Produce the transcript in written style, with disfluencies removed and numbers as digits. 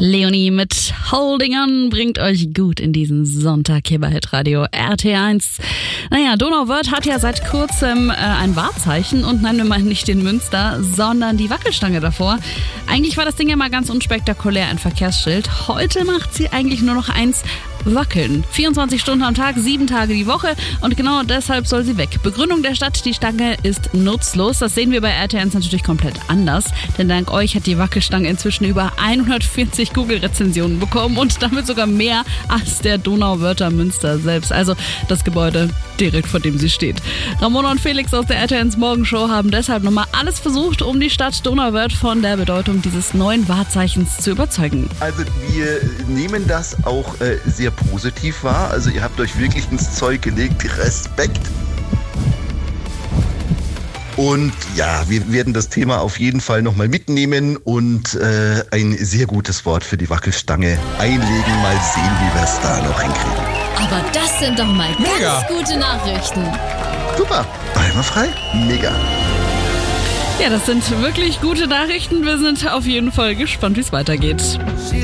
Leonie mit Holding On bringt euch gut in diesen Sonntag hier bei Hitradio RT1. Naja, Donauwörth hat ja seit kurzem ein Wahrzeichen und nein, wir meinen nicht den Münster, sondern die Wackelstange davor. Eigentlich war das Ding ja mal ganz unspektakulär, ein Verkehrsschild. Heute macht sie eigentlich nur noch eins: wackeln. 24 Stunden am Tag, 7 Tage die Woche und genau deshalb soll sie weg. Begründung der Stadt: die Stange ist nutzlos. Das sehen wir bei RT1 natürlich komplett anders, denn dank euch hat die Wackelstange inzwischen über 140 Google-Rezensionen bekommen und damit sogar mehr als der Donauwörther Münster selbst. Also das Gebäude direkt vor dem sie steht. Ramona und Felix aus der RT1 Morgenshow haben deshalb nochmal alles versucht, um die Stadt Donauwörth von der Bedeutung dieses neuen Wahrzeichens zu überzeugen. Also wir nehmen das auch sehr positiv wahr. Also ihr habt euch wirklich ins Zeug gelegt. Respekt. Und ja, wir werden das Thema auf jeden Fall nochmal mitnehmen und ein sehr gutes Wort für die Wackelstange einlegen. Mal sehen, wie wir es da noch hinkriegen. Aber das sind doch mal ganz gute Nachrichten. Super, einwandfrei, mega. Ja, das sind wirklich gute Nachrichten. Wir sind auf jeden Fall gespannt, wie es weitergeht.